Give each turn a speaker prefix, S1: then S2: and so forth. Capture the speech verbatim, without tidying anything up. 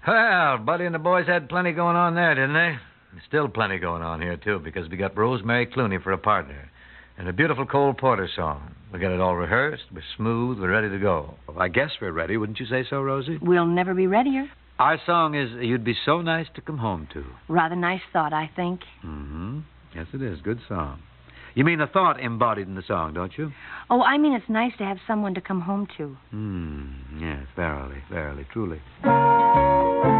S1: Well, Buddy and the boys had plenty going on there, didn't they? There's still plenty going on here, too, because we got Rosemary Clooney for a partner. And a beautiful Cole Porter song. We got it all rehearsed. We're smooth. We're ready to go.
S2: Well, I guess we're ready. Wouldn't you say so, Rosie?
S3: We'll never be readier.
S2: Our song is You'd Be So Nice to Come Home To.
S3: Rather nice thought, I think.
S2: Mm-hmm. Yes, it is. Good song. You mean the thought embodied in the song, don't you?
S3: Oh, I mean it's nice to have someone to come home to.
S2: Hmm. Yes, verily, verily, truly.